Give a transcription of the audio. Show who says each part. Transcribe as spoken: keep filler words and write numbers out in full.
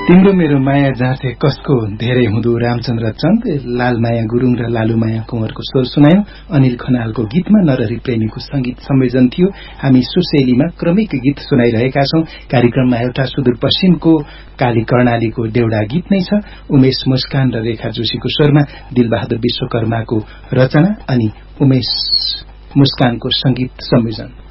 Speaker 1: तिम्रो मेरो माया जाँथे कसको धेरै हुँदो रामचन्द्र चन्द, लालमाया गुरुङ र लालुमाया कुँवरको स्वर सुनायो। अनिल खनालको गीतमा नरहरि प्रेमीको संगीत संयोजन थियो। हामी सुशैलीमा क्रमिक गीत सुनाइरहेका छौं। कार्यक्रममा एउटा सुदूरपश्चिमको काली कर्णालीको देउडा गीत नै छ। उमेश मुस्कान र रेखा जोशीको स्वरमा दिलबहादुर विश्वकर्माको रचना अनि उमेश मुस्कानको संगीत संयोजन।